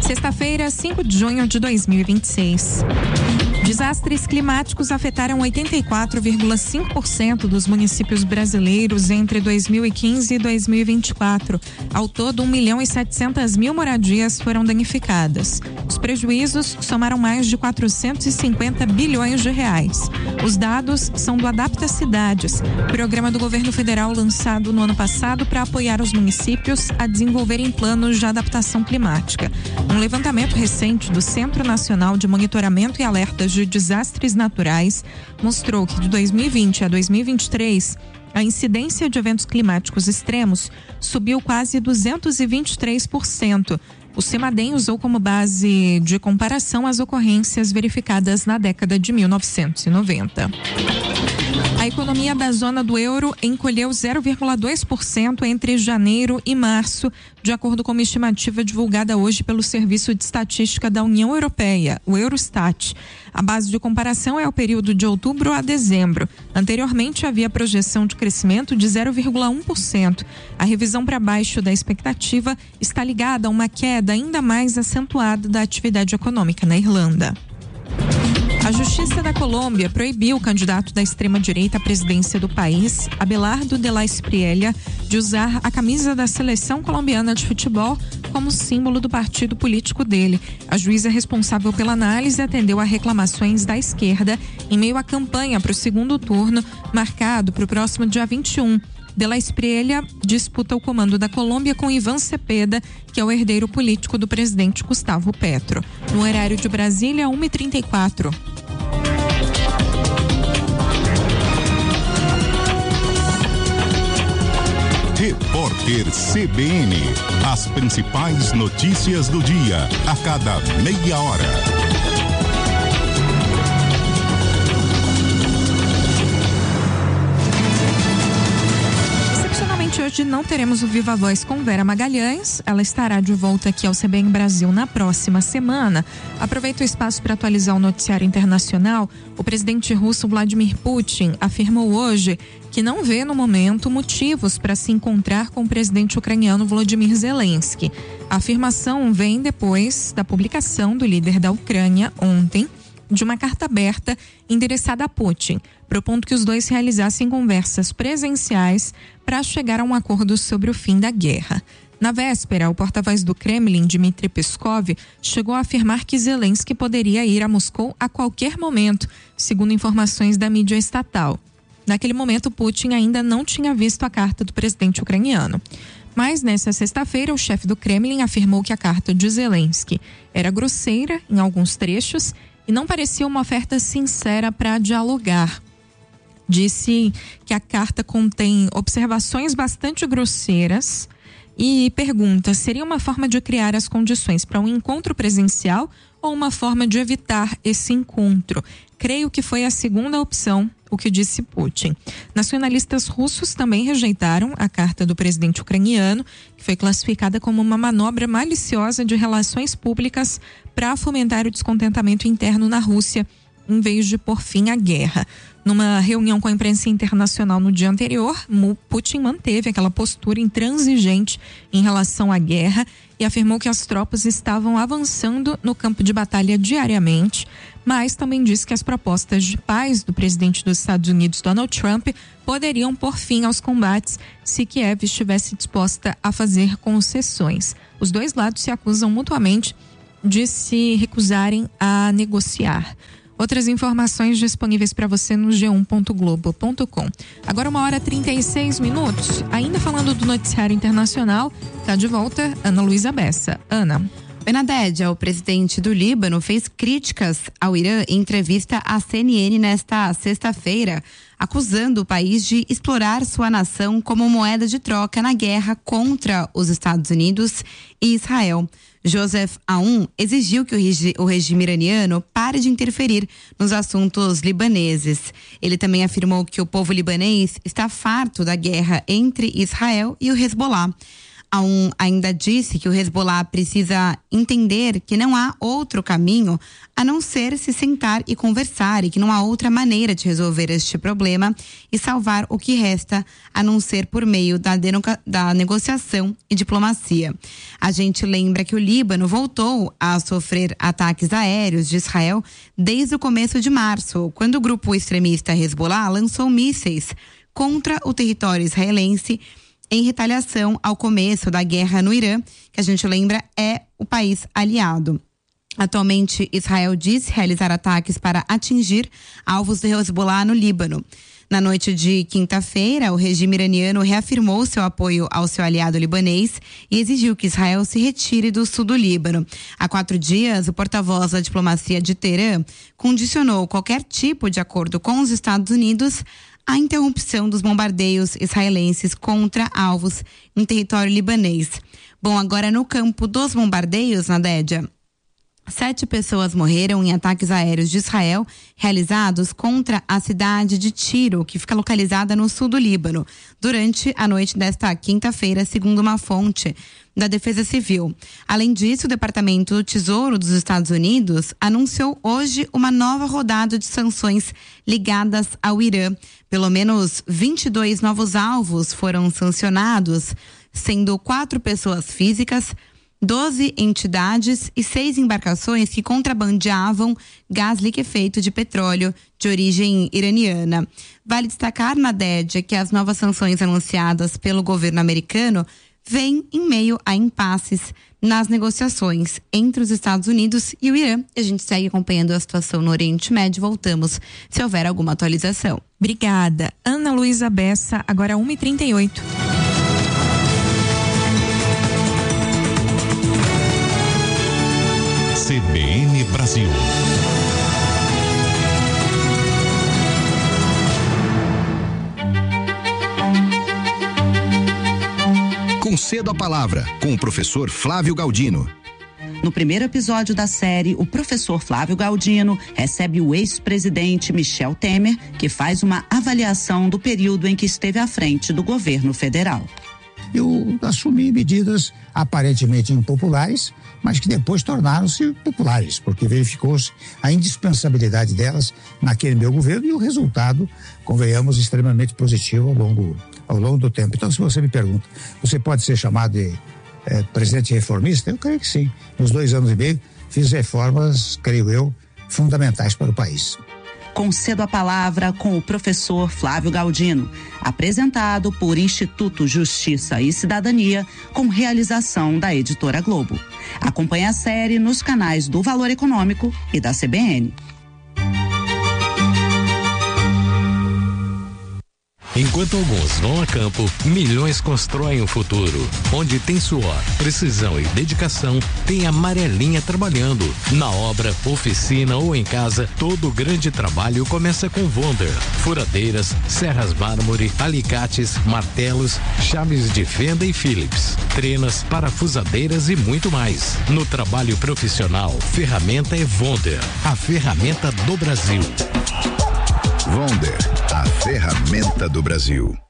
Sexta-feira, 5 de junho de 2026. Desastres climáticos afetaram 84,5% dos municípios brasileiros entre 2015 e 2024. Ao todo, 1.700.000 moradias foram danificadas. Os prejuízos somaram mais de 450 bilhões de reais. Os dados são do Adapta Cidades, programa do governo federal lançado no ano passado para apoiar os municípios a desenvolverem planos de adaptação climática. Um levantamento recente do Centro Nacional de Monitoramento e Alertas de Desastres Naturais mostrou que de 2020 a 2023 a incidência de eventos climáticos extremos subiu quase 223%. O CEMADEM usou como base de comparação as ocorrências verificadas na década de 1990. A economia da zona do euro encolheu 0,2% entre janeiro e março, de acordo com uma estimativa divulgada hoje pelo Serviço de Estatística da União Europeia, o Eurostat. A base de comparação é o período de outubro a dezembro. Anteriormente, havia projeção de crescimento de 0,1%. A revisão para baixo da expectativa está ligada a uma queda ainda mais acentuada da atividade econômica na Irlanda. A Justiça da Colômbia proibiu o candidato da extrema-direita à presidência do país, Abelardo de la Espriella, de usar a camisa da seleção colombiana de futebol como símbolo do partido político dele. A juíza responsável pela análise atendeu a reclamações da esquerda em meio à campanha para o segundo turno, marcado para o próximo dia 21. De la Espriella disputa o comando da Colômbia com Iván Cepeda, que é o herdeiro político do presidente Gustavo Petro. No horário de Brasília, 1h34. Repórter CBN. As principais notícias do dia, a cada meia hora. Hoje não teremos o Viva Voz com Vera Magalhães. Ela estará de volta aqui ao CBN Brasil na próxima semana. Aproveito o espaço para atualizar o noticiário internacional. O presidente russo Vladimir Putin afirmou hoje que não vê no momento motivos para se encontrar com o presidente ucraniano Volodymyr Zelensky. A afirmação vem depois da publicação do líder da Ucrânia ontem de uma carta aberta endereçada a Putin, propondo que os dois realizassem conversas presenciais para chegar a um acordo sobre o fim da guerra. Na véspera, o porta-voz do Kremlin, Dmitry Peskov, chegou a afirmar que Zelensky poderia ir a Moscou a qualquer momento, segundo informações da mídia estatal. Naquele momento, Putin ainda não tinha visto a carta do presidente ucraniano. Mas, nessa sexta-feira, o chefe do Kremlin afirmou que a carta de Zelensky era grosseira em alguns trechos e não parecia uma oferta sincera para dialogar. Disse que a carta contém observações bastante grosseiras e pergunta: seria uma forma de criar as condições para um encontro presencial ou uma forma de evitar esse encontro? Creio que foi a segunda opção, o que disse Putin. Nacionalistas russos também rejeitaram a carta do presidente ucraniano, que foi classificada como uma manobra maliciosa de relações públicas para fomentar o descontentamento interno na Rússia, em vez de pôr fim à guerra. Numa reunião com a imprensa internacional no dia anterior, Putin manteve aquela postura intransigente em relação à guerra e afirmou que as tropas estavam avançando no campo de batalha diariamente, mas também disse que as propostas de paz do presidente dos Estados Unidos, Donald Trump, poderiam pôr fim aos combates se Kiev estivesse disposta a fazer concessões. Os dois lados se acusam mutuamente de se recusarem a negociar. Outras informações disponíveis para você no g1.globo.com. Agora 1h36. Ainda falando do noticiário internacional, está de volta Ana Luísa Bessa. Ana. Benaded, o presidente do Líbano, fez críticas ao Irã em entrevista à CNN nesta sexta-feira, acusando o país de explorar sua nação como moeda de troca na guerra contra os Estados Unidos e Israel. Joseph Aoun exigiu que o regime iraniano pare de interferir nos assuntos libaneses. Ele também afirmou que o povo libanês está farto da guerra entre Israel e o Hezbollah. Ainda disse que o Hezbollah precisa entender que não há outro caminho a não ser se sentar e conversar, e que não há outra maneira de resolver este problema e salvar o que resta a não ser por meio da negociação e diplomacia. A gente lembra que o Líbano voltou a sofrer ataques aéreos de Israel desde o começo de março, quando o grupo extremista Hezbollah lançou mísseis contra o território israelense em retaliação ao começo da guerra no Irã, que a gente lembra é o país aliado. Atualmente, Israel diz realizar ataques para atingir alvos do Hezbollah no Líbano. Na noite de quinta-feira, o regime iraniano reafirmou seu apoio ao seu aliado libanês e exigiu que Israel se retire do sul do Líbano. Há 4 dias, o porta-voz da diplomacia de Teherã condicionou qualquer tipo de acordo com os Estados Unidos à interrupção dos bombardeios israelenses contra alvos em território libanês. Bom, agora no campo dos bombardeios, Nadédia, 7 pessoas morreram em ataques aéreos de Israel realizados contra a cidade de Tiro, que fica localizada no sul do Líbano, durante a noite desta quinta-feira, segundo uma fonte da Defesa Civil. Além disso, o Departamento do Tesouro dos Estados Unidos anunciou hoje uma nova rodada de sanções ligadas ao Irã. Pelo menos 22 novos alvos foram sancionados, sendo 4 pessoas físicas, 12 entidades e 6 embarcações que contrabandeavam gás liquefeito de petróleo de origem iraniana. Vale destacar, Nadédia, que as novas sanções anunciadas pelo governo americano vêm em meio a impasses nas negociações entre os Estados Unidos e o Irã. A gente segue acompanhando a situação no Oriente Médio. Voltamos se houver alguma atualização. Obrigada. Ana Luísa Bessa, agora 1h38. CBN Brasil. Conceda a palavra com o professor Flávio Galdino. No primeiro episódio da série, o professor Flávio Galdino recebe o ex-presidente Michel Temer, que faz uma avaliação do período em que esteve à frente do governo federal. Eu assumi medidas aparentemente impopulares, mas que depois tornaram-se populares, porque verificou-se a indispensabilidade delas naquele meu governo e o resultado, convenhamos, extremamente positivo ao longo do tempo. Então, se você me pergunta, você pode ser chamado de presidente reformista? Eu creio que sim. Nos 2 anos e meio, fiz reformas, creio eu, fundamentais para o país. Concedo a palavra com o professor Flávio Galdino, apresentado por Instituto Justiça e Cidadania, com realização da Editora Globo. Acompanhe a série nos canais do Valor Econômico e da CBN. Enquanto alguns vão a campo, milhões constroem o futuro. Onde tem suor, precisão e dedicação, tem a Amarelinha trabalhando. Na obra, oficina ou em casa, todo grande trabalho começa com Wonder. Furadeiras, serras mármore, alicates, martelos, chaves de fenda e Phillips, trenas, parafusadeiras e muito mais. No trabalho profissional, ferramenta é Wonder, a ferramenta do Brasil. Wonder, a ferramenta do Brasil.